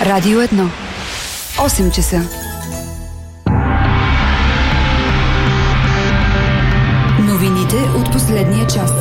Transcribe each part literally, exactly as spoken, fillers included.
Радио едно. осем часа. Новините от последния час.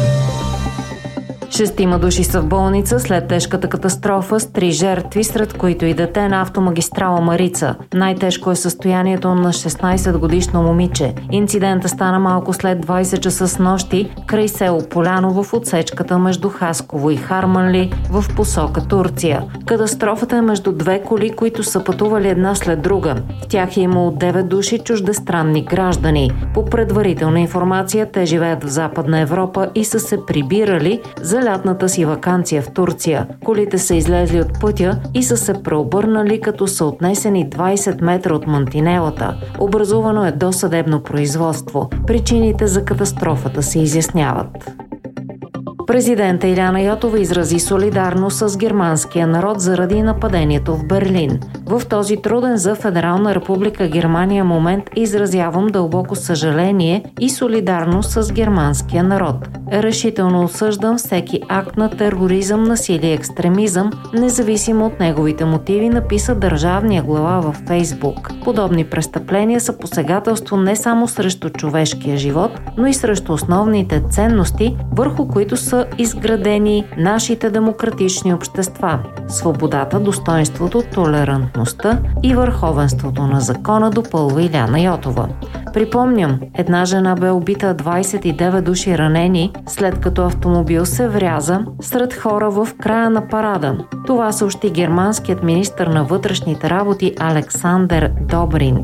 Шестима души са в болница след тежката катастрофа с три жертви, сред които и дете на автомагистрала Марица. Най-тежко е състоянието на шестнайсетгодишно момиче. Инцидента стана малко след двайсет часа с нощи край село Поляново в отсечката между Хасково и Харманли в посока Турция. Катастрофата е между две коли, които са пътували една след друга. В тях е имало девет души чуждестранни граждани. По предварителна информация, те живеят в Западна Европа и са се прибирали за лятната си ваканция в Турция. Колите са излезли от пътя и са се преобърнали, като са отнесени двайсет метра от мантинелата. Образувано е досъдебно производство. Причините за катастрофата се изясняват. Президента Иляна Йотова изрази солидарност с германския народ заради нападението в Берлин. В този труден за Федерална република Германия момент изразявам дълбоко съжаление и солидарност с германския народ. Решително осъждам всеки акт на тероризъм, насилие и екстремизъм, независимо от неговите мотиви, написа държавния глава във Фейсбук. Подобни престъпления са посегателство не само срещу човешкия живот, но и срещу основните ценности, върху които са изградени нашите демократични общества – свободата, достоинството, толерантността и върховенството на закона, допълва Иляна Йотова. Припомням, една жена бе убита, двайсет и девет души ранени, след като автомобил се вряза сред хора в края на парада. Това съобщи германският министър на вътрешните работи Александър Добринт.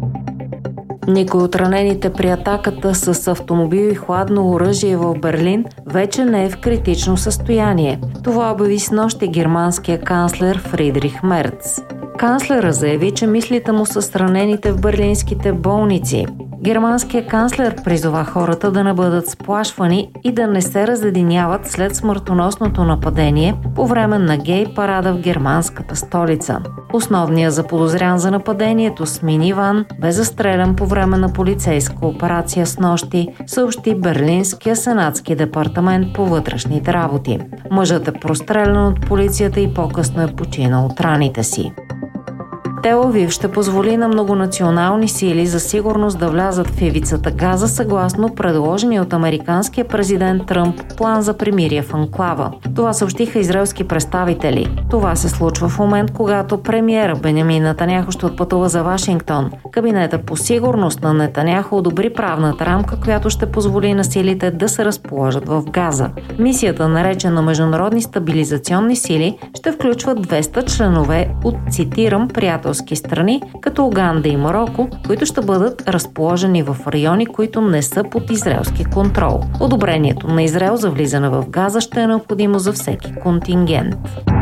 Никой от ранените при атаката с автомобил и хладно оръжие в Берлин вече не е в критично състояние. Това обяви снощи германския канцлер Фридрих Мерц. Канцлера заяви, че мислите му са с ранените в берлинските болници. Германският канцлер призова хората да не бъдат сплашвани и да не се разединяват след смъртоносното нападение по време на гей парада в германската столица. Основният заподозрян за нападението с миниван бе застрелян по време на полицейска операция с нощи, съобщи Берлинския сенатски департамент по вътрешните работи. Мъжът е прострелян от полицията и по-късно е починал от раните си. Тел Авив ще позволи на многонационални сили за сигурност да влязат в ивицата Газа съгласно предложения от американския президент Тръмп план за примирие в анклава. Това съобщиха израелски представители. Това се случва в момент, когато премиера Бенямин Нетаняху ще отпътува за Вашингтон. Кабинета по сигурност на Нетаняху одобри правната рамка, която ще позволи на силите да се разположат в Газа. Мисията, наречена Международни стабилизационни сили, ще включва двеста членове от, цитирам, приятел страни, като Уганда и Мароко, които ще бъдат разположени в райони, които не са под израелски контрол. Одобрението на Израел за влизане в Газа ще е необходимо за всеки контингент.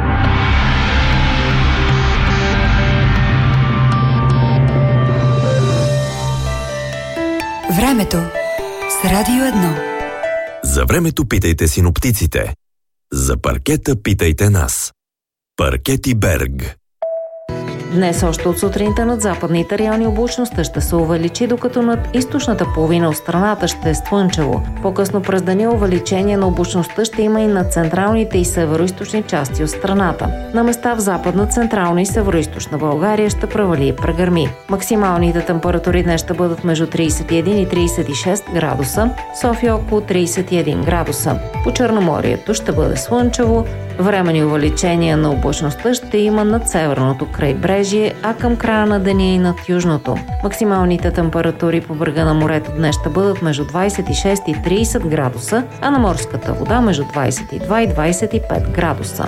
Времето с Радио едно. За времето питайте синоптиците. За паркета питайте нас. Паркети Берг. Днес още от сутринта над западните райони облачността ще се увеличи, докато над източната половина от страната ще е слънчево. По-късно през деня увеличение на облачността ще има и на централните и североизточни части от страната. На места в западна, централна и североизточна България ще превали и прегърми. Максималните температури днес ще бъдат между трийсет и един и трийсет и шест градуса, София около трийсет и един градуса. По Черноморието ще бъде слънчево. Временни увеличения на облачността ще има над северното крайбрежие, а към края на деня и над южното. Максималните температури по брега на морето днес ще бъдат между двайсет и шест и трийсет градуса, а на морската вода между двайсет и два и двайсет и пет градуса.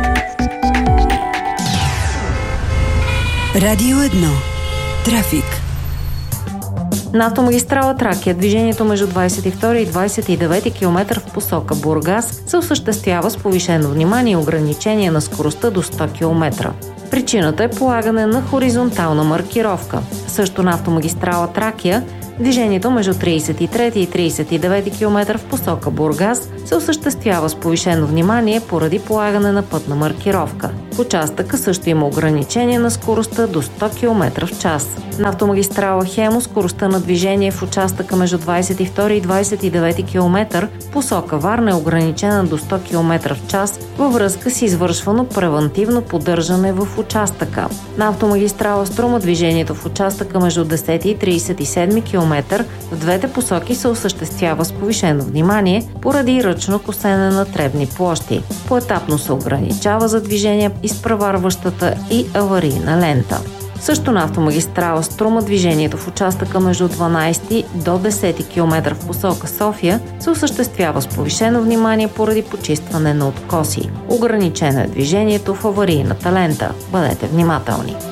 Радио едно. Трафик. На автомагистрала Тракия движението между двайсет и втори и двайсет и девети километър в посока Бургас се осъществява с повишено внимание и ограничение на скоростта до сто километра. Причината е полагане на хоризонтална маркировка. Също на автомагистрала Тракия Движението между тридесет и трети и тридесет и девети километър в посока Бургас се осъществява с повишено внимание поради полагане на пътна маркировка. В участъка също има ограничение на скоростта до сто километра в час. На автомагистрала Хемус скоростта на движение в участъка между двадесет и втори и двадесет и девети километър в посока Варна е ограничена до сто километра в час във връзка с извършвано превантивно поддържане в участъка. На автомагистрала Струма движението в участъка между десети и тридесет и седми километър в двете посоки се осъществява с повишено внимание поради ръчно косене на тревни площи. Поетапно се ограничава за движение изпреварващата и аварийна лента. Също на автомагистрала Струма движението в участъка между дванадесети до десети километър в посока София се осъществява с повишено внимание поради почистване на откоси. Ограничено е движението в аварийната лента. Бъдете внимателни!